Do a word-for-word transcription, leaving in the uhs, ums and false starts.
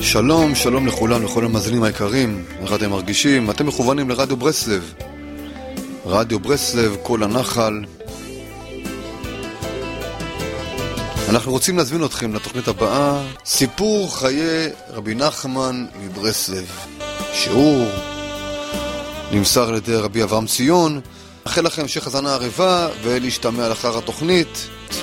שלום, שלום לכולם, לכל המאזינים היקרים, איך אתם מרגישים? אתם מכוונים לרדיו ברסלב, רדיו ברסלב, כל הנחל. אנחנו רוצים להזמין אתכם לתוכנית הבאה, סיפור חיי רבי נחמן מברסלב. שיעור נמסר על ידי רבי אברהם ציון. אחל לכם שחזנה ערבה ולהשתמע לאחר התוכנית.